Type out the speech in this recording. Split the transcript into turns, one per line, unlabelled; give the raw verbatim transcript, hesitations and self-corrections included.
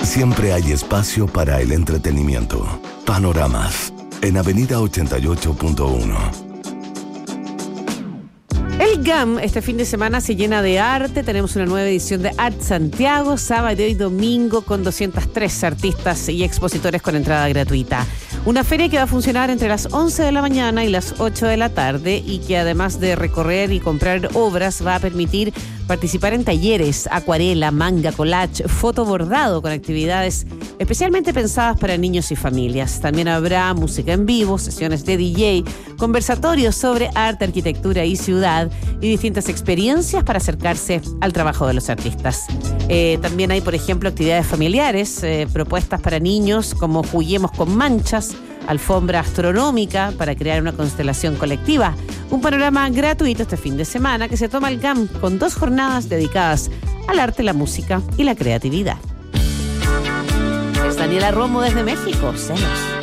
siempre hay espacio para el entretenimiento. Panoramas, en Avenida ochenta y ocho punto uno.
El GAM este fin de semana se llena de arte. Tenemos una nueva edición de Art Santiago, sábado y domingo, con doscientos tres artistas y expositores con entrada gratuita. Una feria que va a funcionar entre las once de la mañana y las ocho de la tarde y que, además de recorrer y comprar obras, va a permitir participar en talleres, acuarela, manga, collage, foto bordado, con actividades especialmente pensadas para niños y familias. También habrá música en vivo, sesiones de D J, conversatorios sobre arte, arquitectura y ciudad y distintas experiencias para acercarse al trabajo de los artistas. Eh, también hay, por ejemplo, actividades familiares, eh, propuestas para niños como Juguemos con Manchas, alfombra astronómica para crear una constelación colectiva. Un panorama gratuito este fin de semana que se toma el GAM con dos jornadas dedicadas al arte, la música y la creatividad. Es Daniela Romo desde México. Celos.